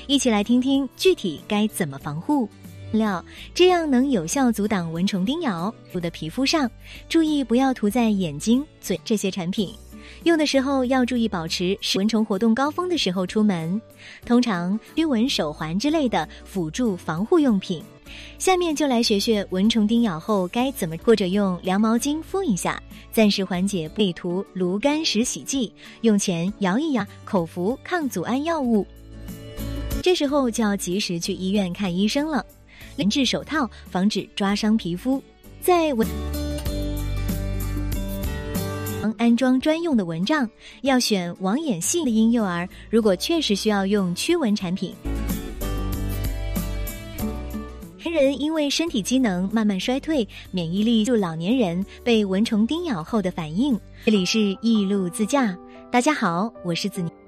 一起来听听具体该怎么防护。这样能有效阻挡蚊虫叮咬的皮肤上，注意不要涂在眼睛、嘴这些产品。用的时候要注意保持蚊虫活动高峰的时候出门，通常驱蚊手环之类的辅助防护用品。下面就来学学蚊虫叮咬后该怎么，或者用凉毛巾敷一下，暂时缓解。可以涂炉甘石洗剂，用前摇一摇，口服抗组胺药物。这时候就要及时去医院看医生了。连制手套，防止抓伤皮肤。在安装专用的蚊帐，要选网眼细的婴幼儿。如果确实需要用驱蚊产品，人因为身体机能慢慢衰退，免疫力就老年人被蚊虫叮咬后的反应。这里是易路自驾，大家好，我是子宁。